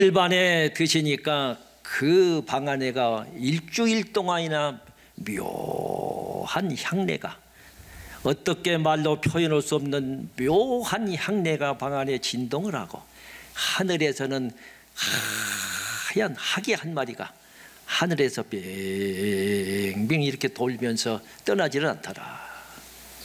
일반에 드시니까 그 방 안에가 일주일 동안이나 묘한 향내가, 어떻게 말로 표현할 수 없는 묘한 향내가 방 안에 진동을 하고, 하늘에서는 하얀 하기 한 마리가 하늘에서 빙빙 이렇게 돌면서 떠나지를 않더라.